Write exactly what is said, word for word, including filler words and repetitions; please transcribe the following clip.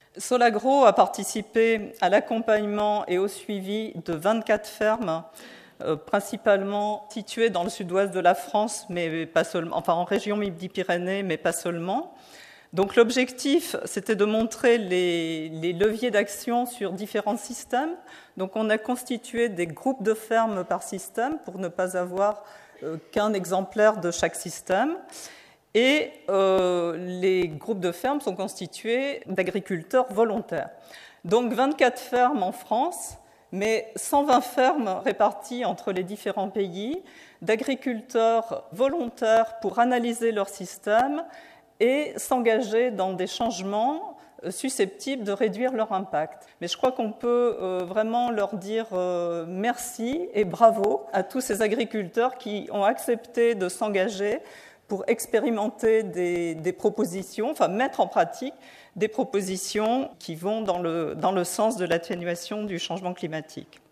Solagro a participé à l'accompagnement et au suivi de vingt-quatre fermes, euh, principalement situées dans le sud-ouest de la France, mais pas seulement, enfin en région Midi-Pyrénées, mais pas seulement. Donc l'objectif, c'était de montrer les, les leviers d'action sur différents systèmes. Donc on a constitué des groupes de fermes par système pour ne pas avoir euh, qu'un exemplaire de chaque système. Et euh, les groupes de fermes sont constitués d'agriculteurs volontaires. Donc vingt-quatre fermes en France, mais cent vingt fermes réparties entre les différents pays, d'agriculteurs volontaires pour analyser leur système et s'engager dans des changements susceptibles de réduire leur impact. Mais je crois qu'on peut euh, vraiment leur dire euh, merci et bravo à tous ces agriculteurs qui ont accepté de s'engager pour expérimenter des, des propositions, enfin mettre en pratique des propositions qui vont dans le, dans le sens de l'atténuation du changement climatique.